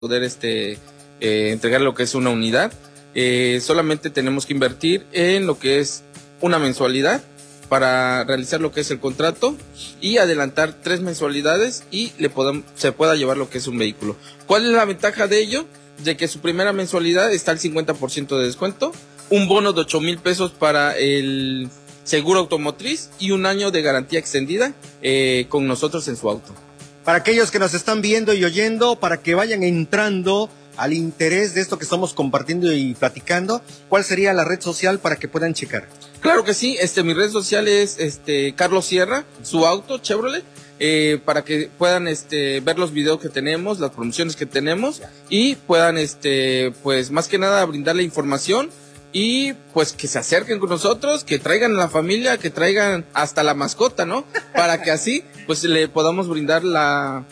poder entregar lo que es una unidad. Solamente tenemos que invertir en lo que es una mensualidad para realizar lo que es el contrato y adelantar 3 mensualidades y se pueda llevar lo que es un vehículo. ¿Cuál es la ventaja de ello? De que su primera mensualidad está al 50% de descuento, un bono de 8,000 pesos para el seguro automotriz y 1 año de garantía extendida con nosotros en su auto. Para aquellos que nos están viendo y oyendo, para que vayan entrando al interés de esto que estamos compartiendo y platicando, ¿cuál sería la red social para que puedan checar? Claro que sí, mi red social es Carlos Sierra, su auto, Chevrolet, para que puedan ver los videos que tenemos, las promociones que tenemos y puedan pues más que nada brindarle información y pues que se acerquen con nosotros, que traigan a la familia, que traigan hasta la mascota, ¿no? Para que así pues le podamos brindar la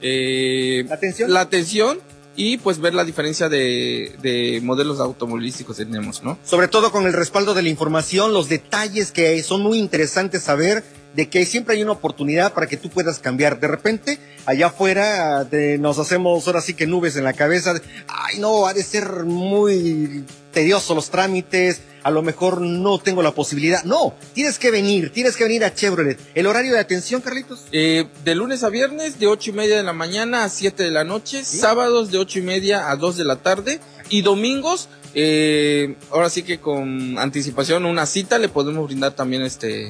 atención y pues ver la diferencia de modelos automovilísticos que tenemos, ¿no? Sobre todo con el respaldo de la información, los detalles que son muy interesantes saber, de que siempre hay una oportunidad para que tú puedas cambiar. De repente, allá afuera nos hacemos ahora sí que nubes en la cabeza. Ay, no, ha de ser muy tedioso los trámites, a lo mejor no tengo la posibilidad. No, tienes que venir a Chevrolet. ¿El horario de atención, Carlitos? De lunes a viernes, de 8:30 de la mañana a 7 de la noche, ¿sí? Sábados de 8:30 a 2 de la tarde y domingos, ahora sí que con anticipación, una cita, le podemos brindar también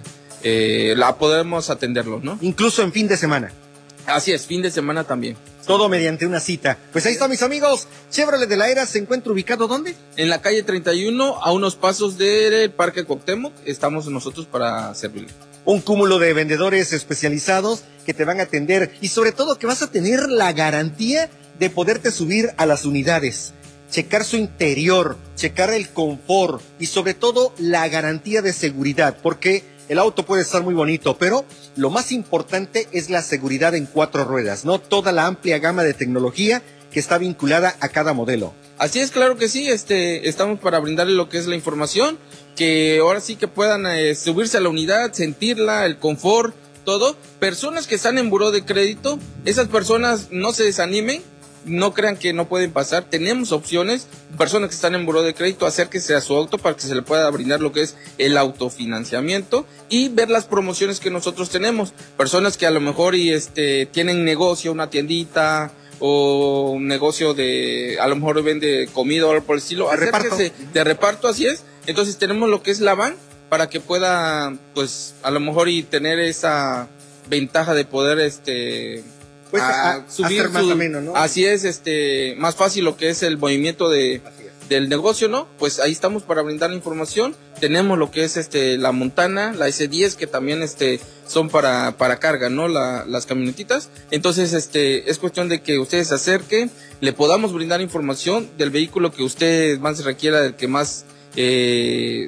la podemos atenderlo, ¿no? Incluso en fin de semana. Así es, fin de semana también. Todo mediante una cita. Pues ahí está, mis amigos. Chevrolet de la Era se encuentra ubicado ¿dónde? En la calle 31, a unos pasos del Parque Cuauhtémoc. Estamos nosotros para servirle. Un cúmulo de vendedores especializados que te van a atender y sobre todo que vas a tener la garantía de poderte subir a las unidades, checar su interior, checar el confort y sobre todo la garantía de seguridad, porque el auto puede estar muy bonito, pero lo más importante es la seguridad en 4 ruedas, ¿no? Toda la amplia gama de tecnología que está vinculada a cada modelo. Así es, claro que sí, estamos para brindarle lo que es la información, que ahora sí que puedan subirse a la unidad, sentirla, el confort, todo. Personas que están en buró de crédito, esas personas no se desanimen, no crean que no pueden pasar, tenemos opciones. Personas que están en buró de crédito, acérquese a su auto para que se le pueda brindar lo que es el autofinanciamiento y ver las promociones que nosotros tenemos. Personas que a lo mejor tienen negocio, una tiendita o un negocio a lo mejor vende comida o algo por el estilo, acérquese de reparto, así es. Entonces tenemos lo que es la van para que pueda pues a lo mejor y tener esa ventaja de poder pues subir más o menos, ¿no? Así es, más fácil lo que es el movimiento del negocio, ¿no? Pues ahí estamos para brindar la información. Tenemos lo que es la Montana, la S10, que también son para carga, ¿no? Las camionetitas. Entonces, es cuestión de que ustedes se acerquen, le podamos brindar información del vehículo que usted más requiera, del que más le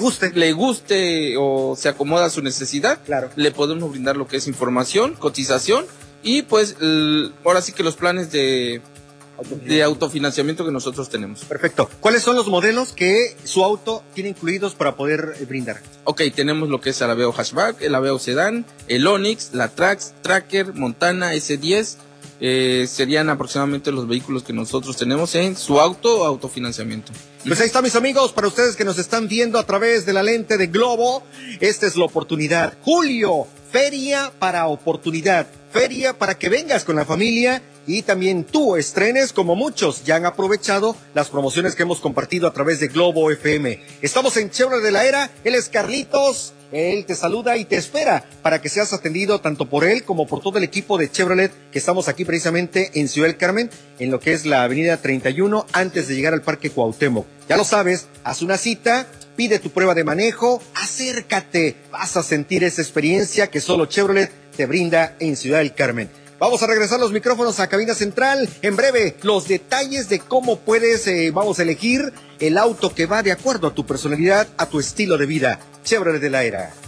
guste o se acomoda a su necesidad. Claro. Le podemos brindar lo que es información, cotización y pues ahora sí que los planes de autofinanciamiento que nosotros tenemos. Perfecto. ¿Cuáles son los modelos que su auto tiene incluidos para poder brindar? Ok, tenemos lo que es el Aveo Hatchback, el Aveo Sedán, el Onix, la Trax, Tracker, Montana, S10. Serían aproximadamente los vehículos que nosotros tenemos en su autofinanciamiento. Pues ahí está, mis amigos, para ustedes que nos están viendo a través de la lente de Globo, esta es la oportunidad. Julio, feria para oportunidad, feria para que vengas con la familia y también tú estrenes, como muchos ya han aprovechado las promociones que hemos compartido a través de Globo FM. Estamos en Chevrolet de la Era, él es Carlitos. Él te saluda y te espera para que seas atendido tanto por él como por todo el equipo de Chevrolet que estamos aquí precisamente en Ciudad del Carmen, en lo que es la avenida 31, antes de llegar al Parque Cuauhtémoc. Ya lo sabes, haz una cita, pide tu prueba de manejo, acércate, vas a sentir esa experiencia que solo Chevrolet te brinda en Ciudad del Carmen. Vamos a regresar los micrófonos a cabina central. En breve, los detalles de cómo puedes, vamos a elegir el auto que va de acuerdo a tu personalidad, a tu estilo de vida. Chevrolet de la Era.